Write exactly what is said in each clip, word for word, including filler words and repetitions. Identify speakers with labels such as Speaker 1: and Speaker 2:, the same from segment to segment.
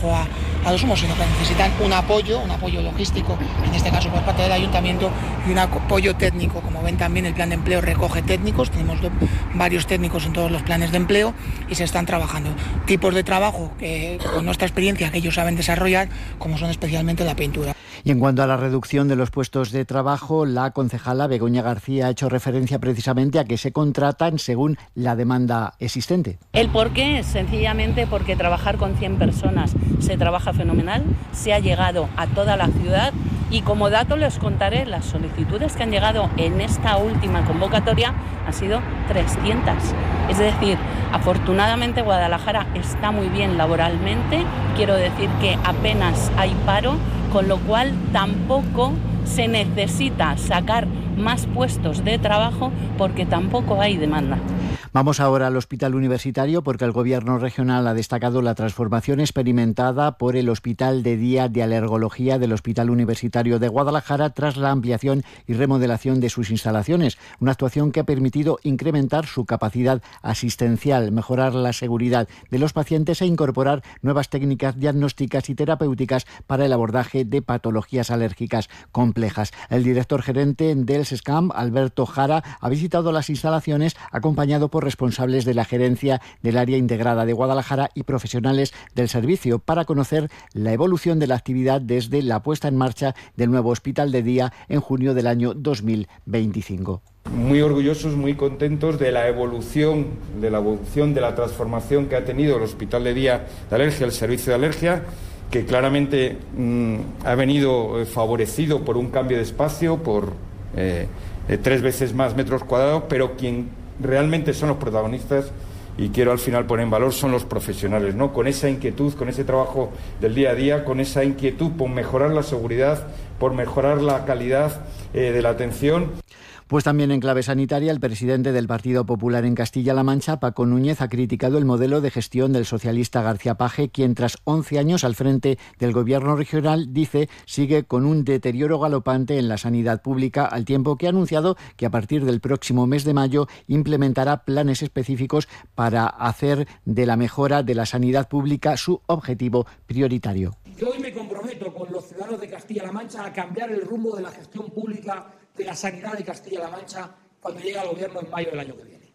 Speaker 1: trabajo a, a dos humos, sino que necesitan un apoyo, un apoyo logístico, en este caso por parte del ayuntamiento, y un apoyo técnico. Como ven, también el plan de empleo recoge técnicos, tenemos do, varios técnicos en todos los planes de empleo y se están trabajando tipos de trabajo que con nuestra experiencia que ellos saben desarrollar, como son especialmente la pintura.
Speaker 2: Y en cuanto a la reducción de los puestos de trabajo, la concejala Begoña García ha hecho referencia precisamente a que se contratan según la demanda existente.
Speaker 3: ¿El por qué? Sencillamente porque trabajar con cien personas se trabaja fenomenal, se ha llegado a toda la ciudad y como dato les contaré las solicitudes que han llegado en esta última convocatoria han sido trescientas. Es decir, afortunadamente Guadalajara está muy bien laboralmente, quiero decir que apenas hay paro, con lo cual tampoco se necesita sacar más puestos de trabajo porque tampoco hay demanda.
Speaker 2: Vamos ahora al Hospital Universitario porque el Gobierno regional ha destacado la transformación experimentada por el Hospital de Día de Alergología del Hospital Universitario de Guadalajara tras la ampliación y remodelación de sus instalaciones, una actuación que ha permitido incrementar su capacidad asistencial, mejorar la seguridad de los pacientes e incorporar nuevas técnicas diagnósticas y terapéuticas para el abordaje de patologías alérgicas complejas. El director gerente del SESCAM, Alberto Jara, ha visitado las instalaciones acompañado por responsables de la gerencia del área integrada de Guadalajara y profesionales del servicio para conocer la evolución de la actividad desde la puesta en marcha del nuevo hospital de día en junio del año dos mil veinticinco.
Speaker 4: Muy orgullosos, muy contentos de la evolución, de la evolución, de la transformación que ha tenido el Hospital de Día de Alergia, el servicio de alergia, que claramente mmm, ha venido favorecido por un cambio de espacio, por eh, eh, tres veces más metros cuadrados, pero quien realmente son los protagonistas, y quiero al final poner en valor, son los profesionales, ¿no? Con esa inquietud, con ese trabajo del día a día, con esa inquietud por mejorar la seguridad, por mejorar la calidad eh, de la atención.
Speaker 2: Pues también en clave sanitaria, el presidente del Partido Popular en Castilla-La Mancha, Paco Núñez, ha criticado el modelo de gestión del socialista García Page, quien tras once años al frente del gobierno regional, dice, sigue con un deterioro galopante en la sanidad pública, al tiempo que ha anunciado que a partir del próximo mes de mayo implementará planes específicos para hacer de la mejora de la sanidad pública su objetivo prioritario.
Speaker 5: Yo hoy me comprometo con los ciudadanos de Castilla-La Mancha a cambiar el rumbo de la gestión pública de la sanidad de Castilla-La Mancha cuando llegue al gobierno en mayo del año que viene.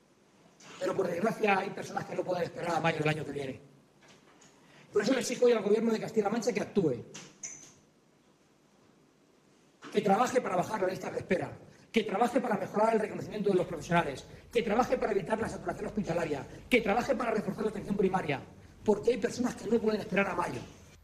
Speaker 5: Pero por desgracia hay personas que no pueden esperar a mayo del año que viene. Por eso le exijo hoy al gobierno de Castilla-La Mancha que actúe, que trabaje para bajar la lista de espera, que trabaje para mejorar el reconocimiento de los profesionales, que trabaje para evitar la saturación hospitalaria, que trabaje para reforzar la atención primaria, porque hay personas que no pueden esperar a mayo.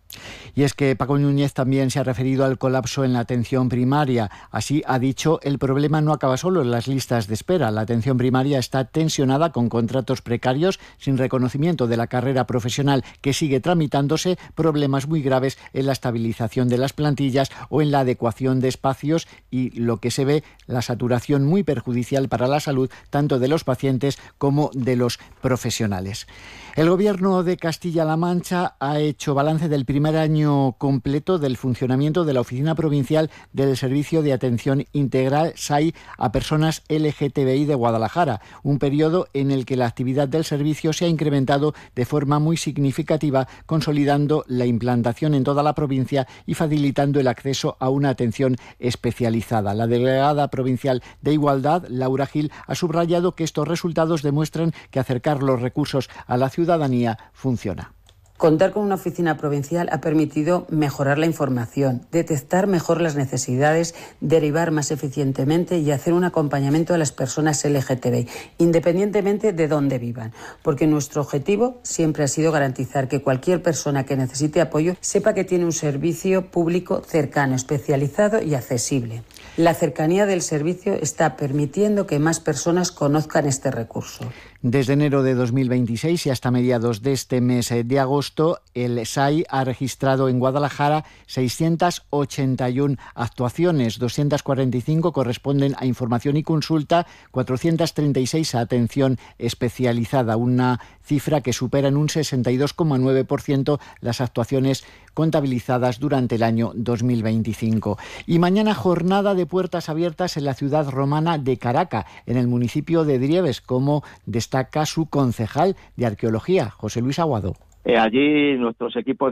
Speaker 2: Y es que Paco Núñez también se ha referido al colapso en la atención primaria. Así ha dicho, el problema no acaba solo en las listas de espera. La atención primaria está tensionada con contratos precarios, sin reconocimiento de la carrera profesional que sigue tramitándose, problemas muy graves en la estabilización de las plantillas o en la adecuación de espacios y, lo que se ve, la saturación muy perjudicial para la salud tanto de los pacientes como de los profesionales. El Gobierno de Castilla-La Mancha ha hecho balance del primer año completo del funcionamiento de la Oficina Provincial del Servicio de Atención Integral S A I a personas L G T B I de Guadalajara, un periodo en el que la actividad del servicio se ha incrementado de forma muy significativa, consolidando la implantación en toda la provincia y facilitando el acceso a una atención especializada. La delegada provincial de Igualdad, Laura Gil, ha subrayado que estos resultados demuestran que acercar los recursos a la ciudadanía funciona.
Speaker 6: Contar con una oficina provincial ha permitido mejorar la información, detectar mejor las necesidades, derivar más eficientemente y hacer un acompañamiento a las personas L G T B I, independientemente de dónde vivan, porque nuestro objetivo siempre ha sido garantizar que cualquier persona que necesite apoyo sepa que tiene un servicio público cercano, especializado y accesible. La cercanía del servicio está permitiendo que más personas conozcan este recurso.
Speaker 2: Desde enero de dos mil veintiséis y hasta mediados de este mes de agosto, el S A I ha registrado en Guadalajara seiscientas ochenta y una actuaciones, doscientas cuarenta y cinco corresponden a información y consulta, cuatrocientas treinta y seis a atención especializada, una cifra que supera en un sesenta y dos coma nueve por ciento las actuaciones contabilizadas durante el año dos mil veinticinco. Y mañana jornada de puertas abiertas en la ciudad romana de Caraca, en el municipio de Drieves, como destaca su concejal de arqueología, José Luis Aguado.
Speaker 7: Eh, allí nuestros equipos